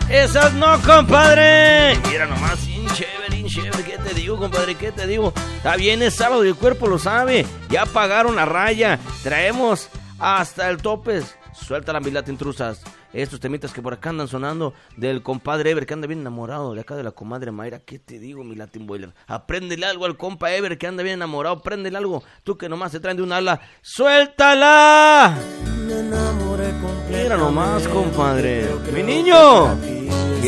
Esas no, compadre. Mira nomás, bien chévere, ¿qué te digo, compadre? ¿Qué te digo? Está bien, es sábado y el cuerpo lo sabe. Ya pagaron la raya. Traemos hasta el tope. Suelta mi Latin Truzas. Estos temitas que por acá andan sonando del compadre Ever, que anda bien enamorado de acá de la comadre Mayra. ¿Qué te digo, mi Latin Boiler? Apréndele algo al compa Ever, que anda bien enamorado. Préndele algo. Tú que nomás se traen de un ala. ¡Suéltala! Me enamoré completamente. Mira nomás, compadre. ¡Mi niño!